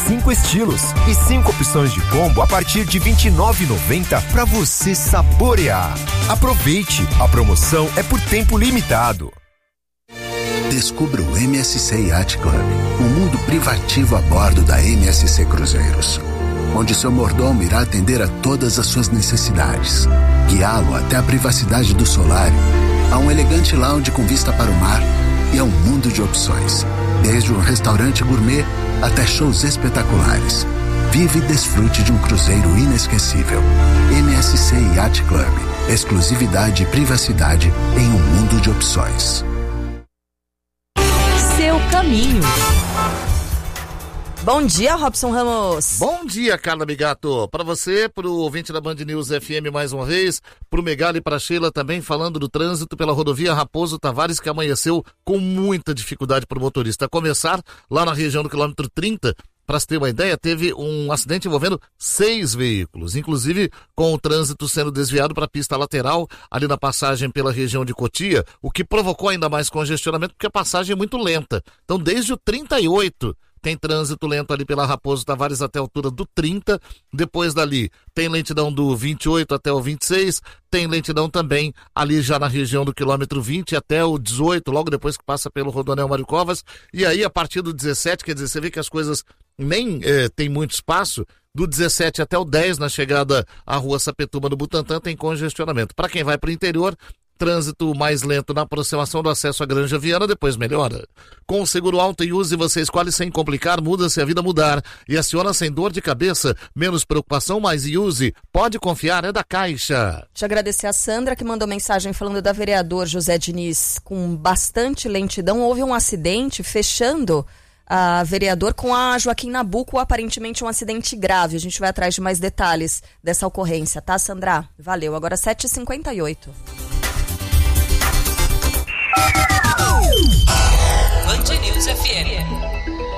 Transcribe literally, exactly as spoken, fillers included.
cinco estilos e cinco opções de combo a partir de vinte e nove reais e noventa centavos para você saborear. Aproveite, a promoção é por tempo limitado. Descubra o M S C Yacht Club, um mundo privativo a bordo da M S C Cruzeiros, onde seu mordomo irá atender a todas as suas necessidades, guiá-lo até a privacidade do solário, a um elegante lounge com vista para o mar e a um mundo de opções, desde um restaurante gourmet até shows espetaculares. Vive e desfrute de um cruzeiro inesquecível. M S C Yacht Club, exclusividade e privacidade em um mundo de opções. Seu caminho. Bom dia, Robson Ramos. Bom dia, Carla Bigato. Para você, para o ouvinte da Band News F M mais uma vez, para o Megali e para a Sheila também, falando do trânsito pela rodovia Raposo Tavares, que amanheceu com muita dificuldade para o motorista. A começar lá na região do quilômetro trinta, para se ter uma ideia, teve um acidente envolvendo seis veículos, inclusive com o trânsito sendo desviado para a pista lateral, ali na passagem pela região de Cotia, o que provocou ainda mais congestionamento, porque a passagem é muito lenta. Então, desde o trinta e oito... tem trânsito lento ali pela Raposo Tavares até a altura do trinta, depois dali tem lentidão do vinte e oito até o vinte e seis, tem lentidão também ali já na região do quilômetro vinte até o dezoito, logo depois que passa pelo Rodoanel Mário Covas, e aí a partir do dezessete, quer dizer, você vê que as coisas nem eh, tem muito espaço, do dezessete até o dez na chegada à rua Sapetuma do Butantã tem congestionamento. Para quem vai para o interior, trânsito mais lento na aproximação do acesso à Granja Viana, depois melhora. Com o seguro Auto e Use, você escolhe sem complicar, muda-se a vida mudar e aciona sem dor de cabeça, menos preocupação, mais Use. Pode confiar, é da Caixa. Deixa eu agradecer a Sandra, que mandou mensagem falando da vereador José Diniz com bastante lentidão. Houve um acidente fechando a vereador com a Joaquim Nabuco, aparentemente um acidente grave. A gente vai atrás de mais detalhes dessa ocorrência, tá, Sandra? Valeu. Agora sete e cinquenta e oito. Band News F M.